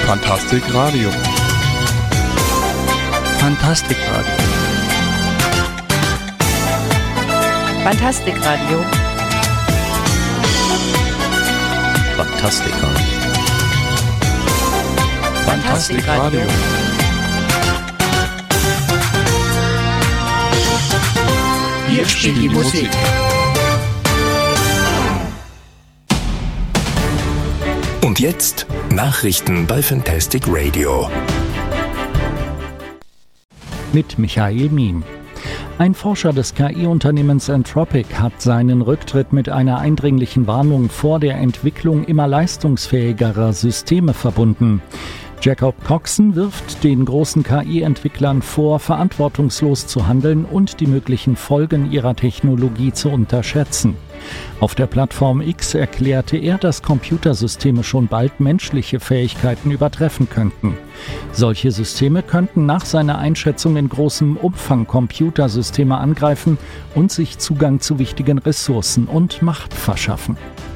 Fantastic Radio. Fantastic Radio. Fantastic Radio. Fantastic Radio. Fantastic Radio. Hier spielt die Musik. Und jetzt Nachrichten bei Fantastic Radio. Mit Michael Miem. Ein Forscher des KI-Unternehmens Anthropic hat seinen Rücktritt mit einer eindringlichen Warnung vor der Entwicklung immer leistungsfähigerer Systeme verbunden. Jacob Coxon wirft den großen KI-Entwicklern vor, verantwortungslos zu handeln und die möglichen Folgen ihrer Technologie zu unterschätzen. Auf der Plattform X erklärte er, dass Computersysteme schon bald menschliche Fähigkeiten übertreffen könnten. Solche Systeme könnten nach seiner Einschätzung in großem Umfang Computersysteme angreifen und sich Zugang zu wichtigen Ressourcen und Macht verschaffen.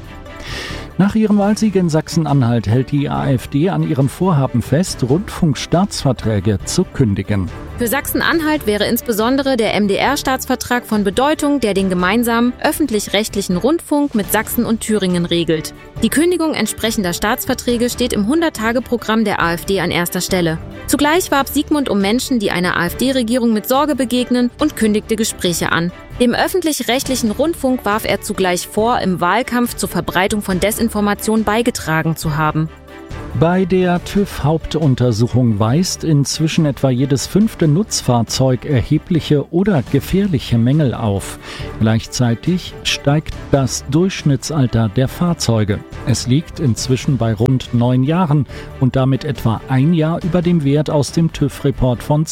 Nach ihrem Wahlsieg in Sachsen-Anhalt hält die AfD an ihrem Vorhaben fest, Rundfunkstaatsverträge zu kündigen. Für Sachsen-Anhalt wäre insbesondere der MDR-Staatsvertrag von Bedeutung, der den gemeinsamen öffentlich-rechtlichen Rundfunk mit Sachsen und Thüringen regelt. Die Kündigung entsprechender Staatsverträge steht im 100-Tage-Programm der AfD an erster Stelle. Zugleich warb Siegmund um Menschen, die einer AfD-Regierung mit Sorge begegnen, und kündigte Gespräche an. Dem öffentlich-rechtlichen Rundfunk warf er zugleich vor, im Wahlkampf zur Verbreitung von Desinformation beigetragen zu haben. Bei der TÜV-Hauptuntersuchung weist inzwischen etwa jedes 5. Nutzfahrzeug erhebliche oder gefährliche Mängel auf. Gleichzeitig steigt das Durchschnittsalter der Fahrzeuge. Es liegt inzwischen bei rund 9 Jahren und damit etwa ein Jahr über dem Wert aus dem TÜV-Report von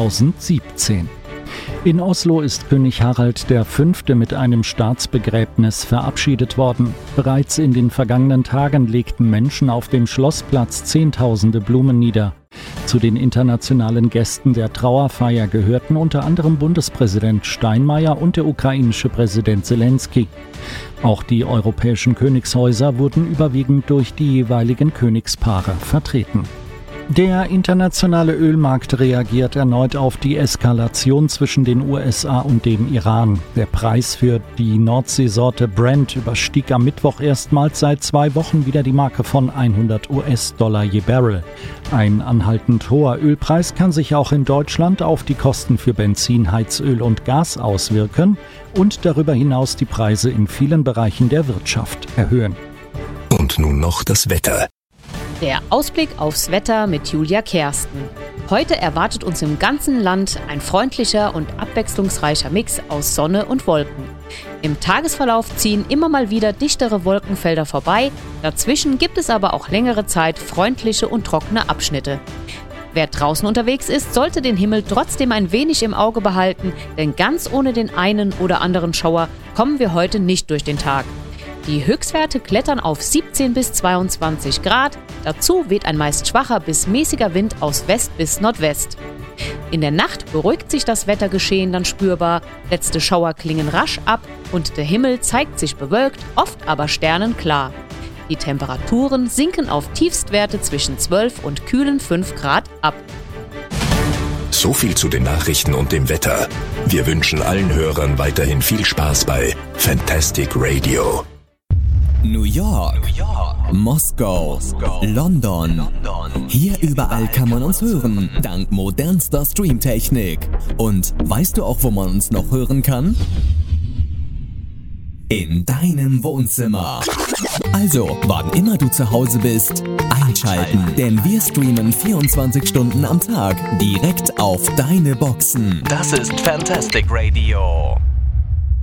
2017. In Oslo ist König Harald V. mit einem Staatsbegräbnis verabschiedet worden. Bereits in den vergangenen Tagen legten Menschen auf dem Schlossplatz Zehntausende Blumen nieder. Zu den internationalen Gästen der Trauerfeier gehörten unter anderem Bundespräsident Steinmeier und der ukrainische Präsident Zelensky. Auch die europäischen Königshäuser wurden überwiegend durch die jeweiligen Königspaare vertreten. Der internationale Ölmarkt reagiert erneut auf die Eskalation zwischen den USA und dem Iran. Der Preis für die Nordseesorte Brent überstieg am Mittwoch erstmals seit 2 Wochen wieder die Marke von $100 je Barrel. Ein anhaltend hoher Ölpreis kann sich auch in Deutschland auf die Kosten für Benzin, Heizöl und Gas auswirken und darüber hinaus die Preise in vielen Bereichen der Wirtschaft erhöhen. Und nun noch das Wetter. Der Ausblick aufs Wetter mit Julia Kersten. Heute erwartet uns im ganzen Land ein freundlicher und abwechslungsreicher Mix aus Sonne und Wolken. Im Tagesverlauf ziehen immer mal wieder dichtere Wolkenfelder vorbei, dazwischen gibt es aber auch längere Zeit freundliche und trockene Abschnitte. Wer draußen unterwegs ist, sollte den Himmel trotzdem ein wenig im Auge behalten, denn ganz ohne den einen oder anderen Schauer kommen wir heute nicht durch den Tag. Die Höchstwerte klettern auf 17 bis 22 Grad. Dazu weht ein meist schwacher bis mäßiger Wind aus West bis Nordwest. In der Nacht beruhigt sich das Wettergeschehen dann spürbar. Letzte Schauer klingen rasch ab und der Himmel zeigt sich bewölkt, oft aber sternenklar. Die Temperaturen sinken auf Tiefstwerte zwischen 12 und kühlen 5 Grad ab. So viel zu den Nachrichten und dem Wetter. Wir wünschen allen Hörern weiterhin viel Spaß bei Fantastic Radio. New York, Moskau, London. Hier überall kann man uns hören, dank modernster Streamtechnik. Und weißt du auch, wo man uns noch hören kann? In deinem Wohnzimmer. Also, wann immer du zu Hause bist, einschalten, denn wir streamen 24 Stunden am Tag direkt auf deine Boxen. Das ist Fantastic Radio.